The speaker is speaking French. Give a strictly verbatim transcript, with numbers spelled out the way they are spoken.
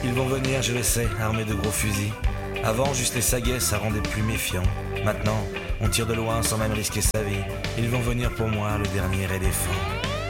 Ils vont venir, je le sais, armés de gros fusils. Avant, juste les saguets, ça rendait plus méfiant. Maintenant, on tire de loin sans même risquer sa vie. Ils vont venir pour moi, le dernier éléphant.